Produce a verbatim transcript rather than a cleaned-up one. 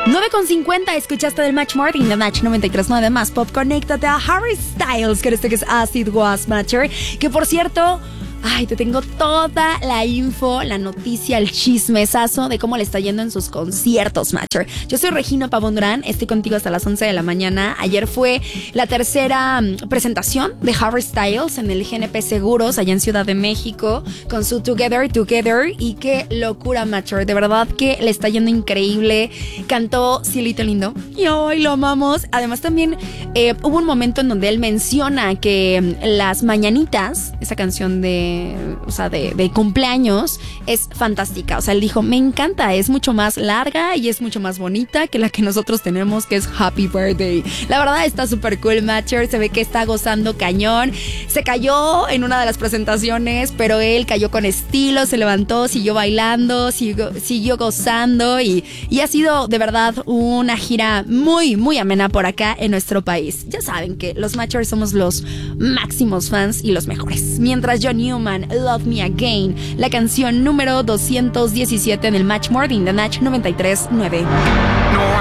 nueve con cincuenta, escuchaste del Match Morning de Match noventa y tres punto nueve más Pop. Conéctate a Harry Styles, que este que es As It Was Matcher, que por cierto... Ay, te tengo toda la info, la noticia, el chismesazo de cómo le está yendo en sus conciertos, Matcher. Yo soy Regina Pavón Durán, estoy contigo hasta las once de la mañana. Ayer fue la tercera um, presentación de Harry Styles en el G N P Seguros, allá en Ciudad de México, con su Together, Together. Y qué locura, Matcher. De verdad que le está yendo increíble. Cantó Cielito Lindo y hoy lo amamos. Además también eh, hubo un momento en donde él menciona que um, las mañanitas, esa canción de o sea, de, de cumpleaños, es fantástica. O sea, él dijo, me encanta, es mucho más larga y es mucho más bonita que la que nosotros tenemos, que es Happy Birthday. La verdad está súper cool, Matcher. Se ve que está gozando cañón. Se cayó en una de las presentaciones, pero él cayó con estilo, se levantó, siguió bailando, siguió, siguió gozando y, y ha sido de verdad una gira muy, muy amena por acá en nuestro país. Ya saben que los Matchers somos los máximos fans y los mejores. Mientras John Newman, Love Me Again, la canción número doscientos diecisiete en el Match Morning de Match noventa y tres punto nueve.